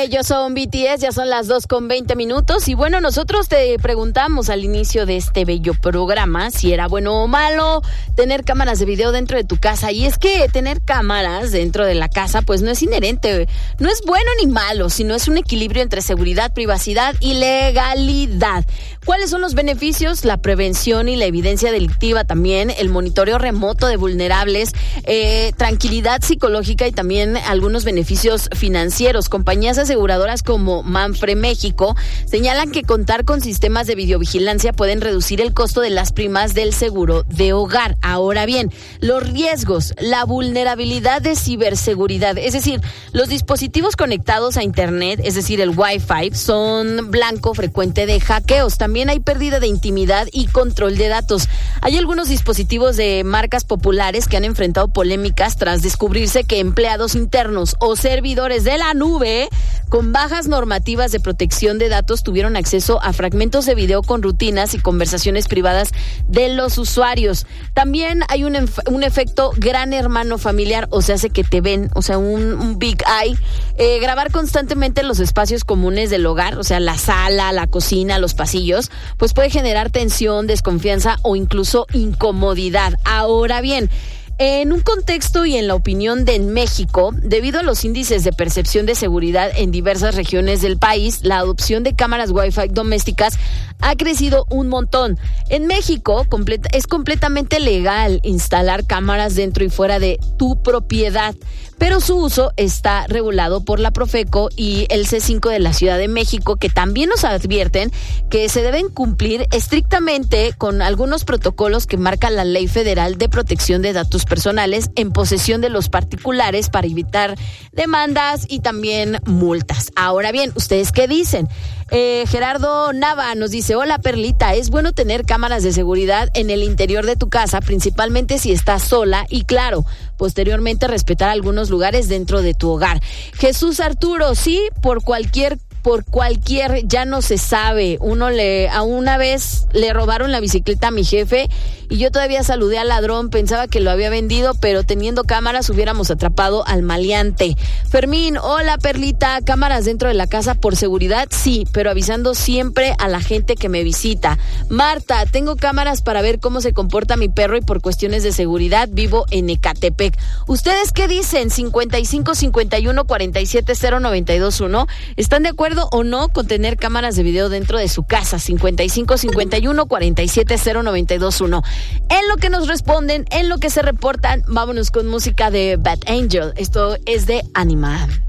Ellos son BTS, ya son las 2:20 y bueno, nosotros te preguntamos al inicio de este bello programa si era bueno o malo tener cámaras de video dentro de tu casa, y es que tener cámaras dentro de la casa pues no es inherente, no es bueno ni malo, sino es un equilibrio entre seguridad, privacidad y legalidad. ¿Cuáles son los beneficios? La prevención y la evidencia delictiva también, el monitoreo remoto de vulnerables, tranquilidad psicológica y también algunos beneficios financieros. Compañías aseguradoras como Manfre México señalan que contar con sistemas de videovigilancia pueden reducir el costo de las primas del seguro de hogar. Ahora bien, los riesgos, la vulnerabilidad de ciberseguridad, es decir, los dispositivos conectados a internet, es decir, el Wi-Fi, son blanco frecuente de hackeos. También hay pérdida de intimidad y control de datos. Hay algunos dispositivos de marcas populares que han enfrentado polémicas tras descubrirse que empleados internos o servidores de la nube con bajas normativas de protección de datos tuvieron acceso a fragmentos de video con rutinas y conversaciones privadas de los usuarios. También hay un efecto gran hermano familiar, o sea, hace que te ven, o sea, un big eye. Grabar constantemente los espacios comunes del hogar, o sea, la sala, la cocina, los pasillos, pues puede generar tensión, desconfianza o incluso incomodidad. Ahora bien, en un contexto y en la opinión de México, debido a los índices de percepción de seguridad en diversas regiones del país, la adopción de cámaras Wi-Fi domésticas ha crecido un montón. En México es completamente legal instalar cámaras dentro y fuera de tu propiedad, pero su uso está regulado por la Profeco y el C5 de la Ciudad de México, que también nos advierten que se deben cumplir estrictamente con algunos protocolos que marca la Ley Federal de Protección de Datos Personales en posesión de los particulares para evitar demandas y también multas. Ahora bien, ¿ustedes qué dicen? Gerardo Nava nos dice: hola Perlita, es bueno tener cámaras de seguridad en el interior de tu casa, principalmente si estás sola, y claro, posteriormente respetar algunos lugares dentro de tu hogar. Jesús Arturo, sí, por cualquier, ya no se sabe. A una vez le robaron la bicicleta a mi jefe y yo todavía saludé al ladrón, pensaba que lo había vendido, pero teniendo cámaras hubiéramos atrapado al maleante. Fermín, hola Perlita, cámaras dentro de la casa por seguridad, sí, pero avisando siempre a la gente que me visita. Marta, tengo cámaras para ver cómo se comporta mi perro y por cuestiones de seguridad vivo en Ecatepec. ¿Ustedes qué dicen? 55 51 47 0921. ¿Están de acuerdo o no con tener cámaras de video dentro de su casa? 55 51 47 0921. En lo que nos responden, en lo que se reportan, vámonos con música de Bad Angel. Esto es de Anima.